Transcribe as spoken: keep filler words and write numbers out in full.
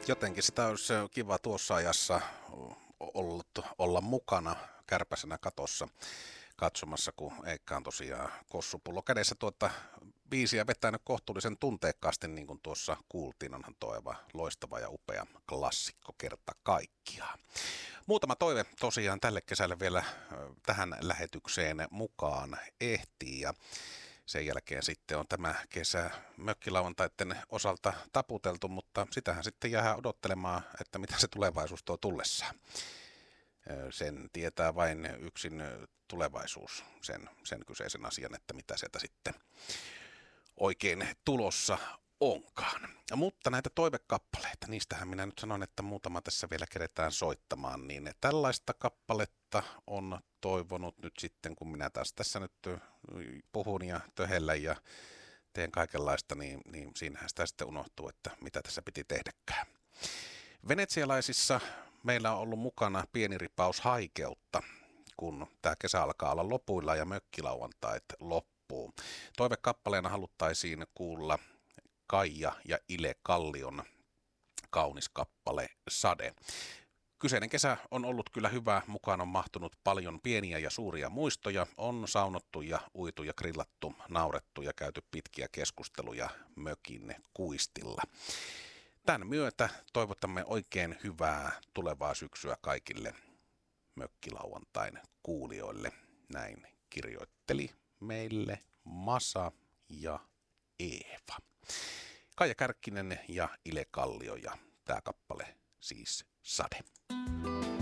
Jotenkin sitä olisi kiva tuossa ajassa ollut, olla mukana kärpäsenä katossa katsomassa, kun Eikka on tosiaan kossupullo kädessä tuota biisiä vetänyt kohtuullisen tunteekkaasti, niin kuin tuossa kuultiin. Onhan toiva loistava ja upea klassikko kerta kaikkiaan. Muutama toive tosiaan tälle kesälle vielä tähän lähetykseen mukaan ehtii, ja sen jälkeen sitten on tämä kesä mökkilauantaiden osalta taputeltu, mutta sitähän sitten jää odottelemaan, että mitä se tulevaisuus tuo tullessaan. Sen tietää vain yksin tulevaisuus, sen, sen kyseisen asian, että mitä sieltä sitten oikein tulossa onkaan. Mutta näitä toivekappaleita, niistähän minä nyt sanon, että muutama tässä vielä keretään soittamaan, niin tällaista kappaletta on toivonut nyt sitten, kun minä taas tässä nyt puhun ja töhellän ja teen kaikenlaista, niin, niin siinähän sitä sitten unohtuu, että mitä tässä piti tehdäkään. Venetsialaisissa meillä on ollut mukana pieni ripaus haikeutta, kun tämä kesä alkaa olla lopuilla ja mökkilauantait loppuu. Toivekappaleena haluttaisiin kuulla Kaija ja Ile Kallion kaunis kappale Sade. Kyseinen kesä on ollut kyllä hyvä, mukaan on mahtunut paljon pieniä ja suuria muistoja, on saunottu ja uitu ja grillattu, naurettu ja käyty pitkiä keskusteluja mökin kuistilla. Tämän myötä toivotamme oikein hyvää tulevaa syksyä kaikille mökkilauantain kuulijoille. Näin kirjoitteli meille Masa ja Eeva. Kaija Kärkkinen ja Ile Kallio ja tämä kappale siis Sade.